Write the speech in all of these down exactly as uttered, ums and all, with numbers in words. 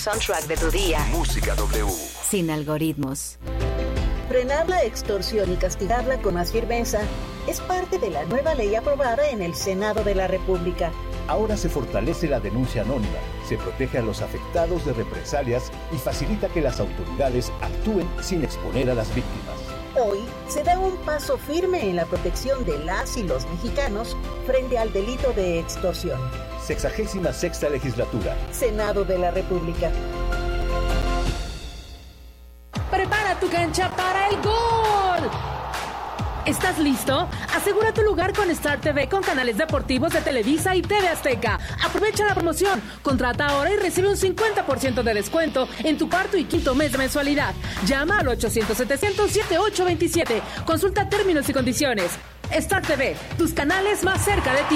Soundtrack de tu día. Música W. Sin algoritmos. Frenar la extorsión y castigarla con más firmeza es parte de la nueva ley aprobada en el Senado de la República. Ahora se fortalece la denuncia anónima, se protege a los afectados de represalias y facilita que las autoridades actúen sin exponer a las víctimas. Hoy se da un paso firme en la protección de las y los mexicanos frente al delito de extorsión. Sexagésima sexta legislatura. Senado de la República. Prepara tu cancha para el gol. ¿Estás listo? Asegura tu lugar con Star T V con canales deportivos de Televisa y T V Azteca. Aprovecha la promoción. Contrata ahora y recibe un cincuenta por ciento de descuento en tu cuarto y quinto mes de mensualidad. Llama al ochocientos, setecientos, setenta y ocho veintisiete. Consulta términos y condiciones. Star T V, tus canales más cerca de ti.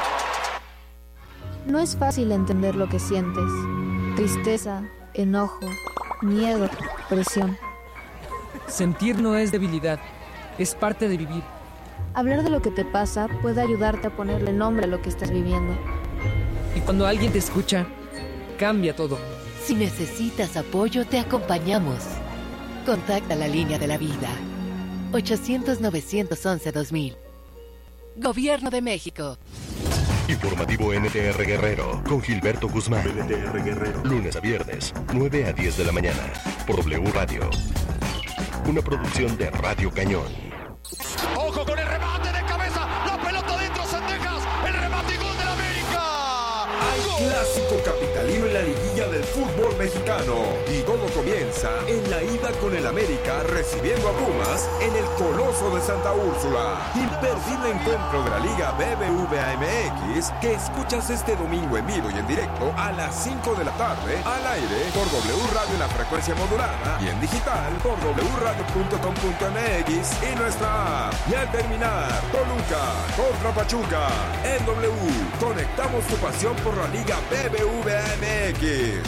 No es fácil entender lo que sientes. Tristeza, enojo, miedo, presión. Sentir no es debilidad, es parte de vivir. Hablar de lo que te pasa puede ayudarte a ponerle nombre a lo que estás viviendo. Y cuando alguien te escucha, cambia todo. Si necesitas apoyo, te acompañamos. Contacta la línea de la vida. ochocientos, novecientos once, dos mil. Gobierno de México. Informativo N T R Guerrero con Gilberto Guzmán. N T R Guerrero. Lunes a viernes, nueve a diez de la mañana. Por W Radio. Una producción de Radio Cañón. ¡Ojo con el remate de cabeza! ¡La pelota dentro, Zendejas! ¡El remate y gol del América! Hay clásico capitalino en la liguilla del fútbol mexicano. Y todo comienza en la ida con el América recibiendo a Pumas en el Coloso de Santa Úrsula. Imperdible encuentro de la Liga B B V A M X que escuchas este domingo en vivo y en directo a las cinco de la tarde al aire por W Radio en la frecuencia modulada y en digital por w radio punto com punto m x y nuestra app. Y al terminar, Toluca contra Pachuca en W. Conectamos tu pasión por la Liga B B V A M X.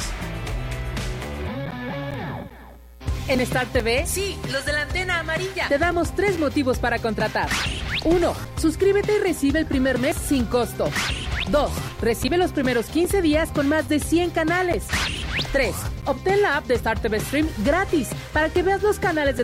En Star T V, Sí, los de la antena amarilla. te damos tres motivos para contratar. Uno, suscríbete y recibe el primer mes sin costo. Dos, recibe los primeros quince días con más de cien canales. Tres, obtén la app de Star T V Stream gratis para que veas los canales de